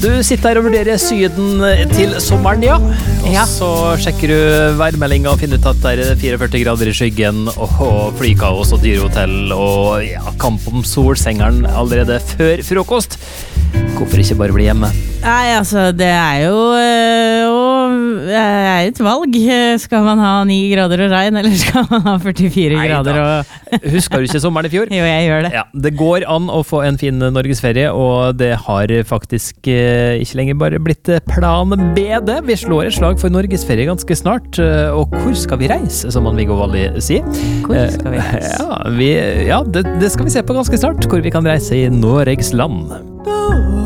Du sitter her og vurderer syden til sommeren, ja. Og så sjekker du værmeldingen og finner ut at det er 44 grader i skyggen og flykaos og dyrehotell og kamp om solsengeren allerede før frokost. Hvorfor ikke bare bli hjemme? Nei, altså, det jo et valg. Skal man ha 9 grader og regn, eller skal man ha 44 grader og... Husker du ikke sommeren i fjor? Jo, jeg gjør det. Ja, det går an å få en fin norgesferie, og det har faktisk ikke lenger bare blitt plan B det. Vi slår et slag for norgesferie ganske snart, og hvor skal vi reise, som man Viggo Valli sier? Hvor skal vi reise? Det skal vi se på ganske snart, hvor vi kan reise i Norges land.